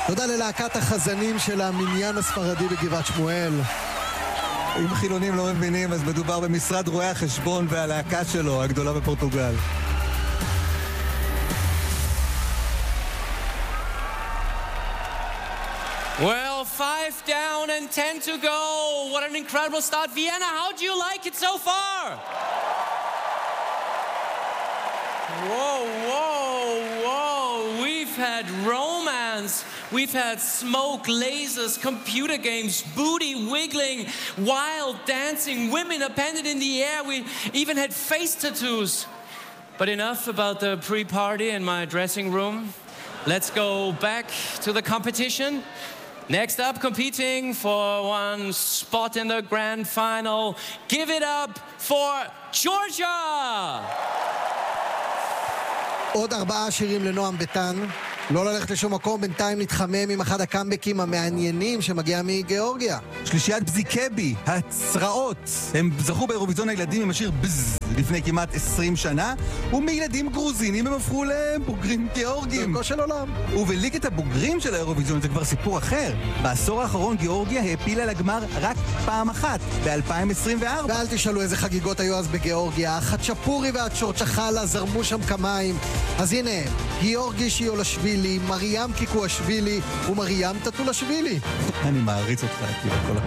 תודה ללהקת החזנים של המניין הספרדי בגבעת שמואל. אם חילונים לא מבינים, אז מדובר במשרד רואי החשבון והלהקה שלו, הגדולה בפורטוגל. Well, 5 down and 10 to go. What an incredible start. Vienna, how do you like it so far? Whoa, whoa, whoa. We've had romance. We've had smoke, lasers, computer games, booty wiggling, wild dancing, women appended in the air. We even had face tattoos. But enough about the pre-party in my dressing room. Let's go back to the competition. Next up, competing for one spot in the grand final. Give it up for Georgia! עוד 4 שירים לנועם ביטן. לא ללכת לשום מקום, בינתיים נתחמם עם אחד הקאמבקים המעניינים שמגיע מגיאורגיה. שלישיית בזיקבי, הצרעות. הם זכו באירוויזיון הילדים עם השיר בז לפני כמעט 20 שנה, ומילדים גרוזינים הם הפכו לבוגרים גיאורגים. דרכו של עולם. ובליגת הבוגרים של האירוויזיון זה כבר סיפור אחר. בעשור האחרון גיאורגיה העפילה לגמר רק פעם אחת, ב-2024. ואל תשאלו איזה חגיגות היו אז בגיאורגיה. החצ'פורי והצ'ורצ'חלה זרמו שם כמיים. אז הנה, גיאורגי שיולשווילי, מרים קיקואשווילי ומרים טטולשווילי. אני מעריץ אותך, כאילו, כל הכבוד.